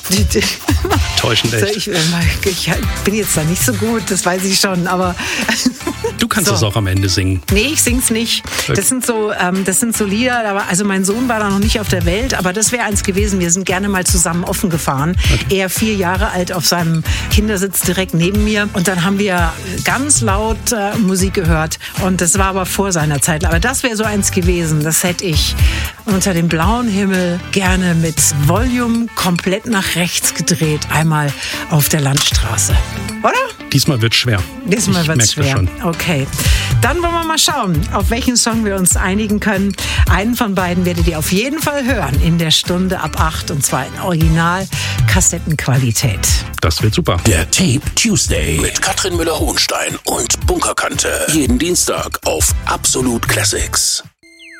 Täuschend echt. Ich bin jetzt da nicht so gut, das weiß ich schon, aber... Du kannst es auch am Ende singen. Nee, ich sing's nicht. Das sind so Lieder, also mein Sohn war da noch nicht auf der Welt, aber das wäre eins gewesen. Wir sind gerne mal zusammen offen gefahren. Okay. Er 4 Jahre alt auf seinem Kindersitz direkt neben mir. Und dann haben wir ganz laut Musik gehört. Und das war aber vor seiner Zeit. Aber das wäre so eins gewesen. Das hätte ich unter dem blauen Himmel gerne mit Volume komplett nach rechts gedreht. Einmal auf der Landstraße. Oder? Diesmal wird's schwer. Diesmal wird's schwer. Schon. Okay. Dann wollen wir mal schauen, auf welchen Song wir uns einigen können. Einen von beiden werdet ihr auf jeden Fall hören in der Stunde ab 8, und zwar in Original-Kassettenqualität. Das wird super. Der Tape Tuesday mit Katrin Müller-Hohenstein und Bunkerkante. Jeden Dienstag auf Absolut Classics.